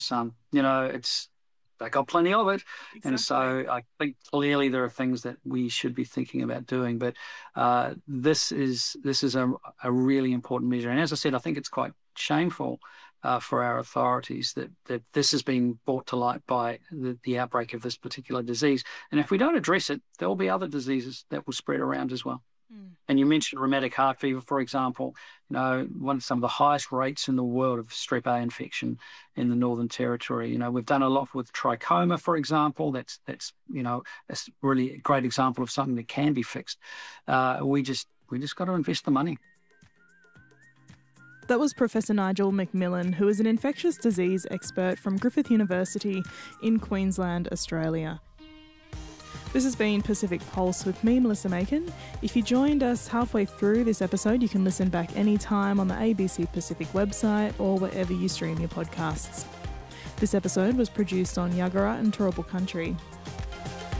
they got plenty of it. And Exactly. so I think clearly there are things that we should be thinking about doing. But this is a really important measure. And as I said, I think it's quite shameful for our authorities that this has been brought to light by the outbreak of this particular disease. And if we don't address it, there will be other diseases that will spread around as well. Mm. And you mentioned rheumatic heart fever, for example. Some of the highest rates in the world of strep A infection in the Northern Territory. We've done a lot with trachoma, for example. That's really a great example of something that can be fixed. We just got to invest the money. That was Professor Nigel McMillan, who is an infectious disease expert from Griffith University in Queensland, Australia. This has been Pacific Pulse with me, Melissa Macon. If you joined us halfway through this episode, you can listen back anytime on the ABC Pacific website or wherever you stream your podcasts. This episode was produced on Yagara and Turrbal Country.